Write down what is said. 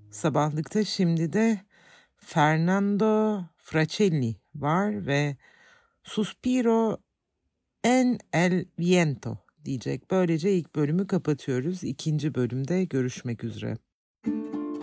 Sabahlıkta şimdi de Fernando Fracelli var ve Suspiro en el viento diyecek. Böylece ilk bölümü kapatıyoruz. İkinci bölümde görüşmek üzere.